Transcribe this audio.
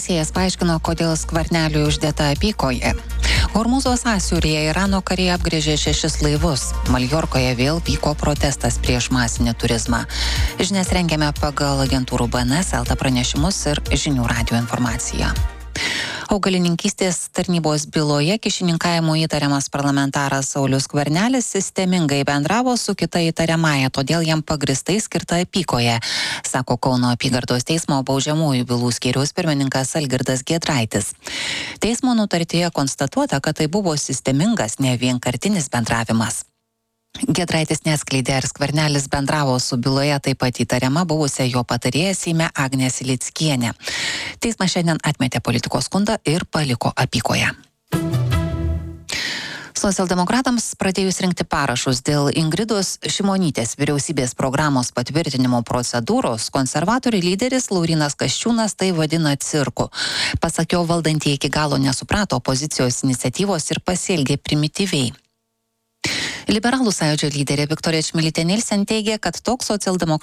Teisėjas paaiškino, kodėl Skverneliui uždėta apykoje. Hormūzo sąsiauryje Irano kariai apgrėžė 6 laivus. Maljorkoje vėl vyko protestas prieš masinį turizmą. Žinias rengiame pagal agentūrų BNS, LT pranešimus ir žinių radijo informaciją. Augalininkystės tarnybos byloje kyšininkavimo įtariamas parlamentaras Saulius Skvernelis sistemingai bendravo su kita įtariamąja, todėl jam pagristai skirta apykoje, sako Kauno apygardos teismo baudžiamųjų bylų skyriaus pirmininkas Algirdas Giedraitis. Teismo nutartyje konstatuota, kad tai buvo sistemingas, ne vienkartinis bendravimas. Giedraitis neatskleidė, ar Skvernelis bendravo su byloje taip pat įtariama buvusia jo patarėja Seime Agnė Silickienė. Teismas šiandien atmetė politikos skundą ir paliko apykoje. Socialdemokratams pradėjus rinkti parašus dėl Ingridos Šimonytės vyriausybės programos patvirtinimo procedūros, konservatorių lyderis Laurynas Kasčiūnas tai vadina cirku. Pasak jo, valdantieji iki galo nesuprato opozicijos iniciatyvos ir pasielgė primityviai. Liberalų sąjūdžio lyderė Viktorija Čmilytė Nilsen teigė, kad toks socialdemokratų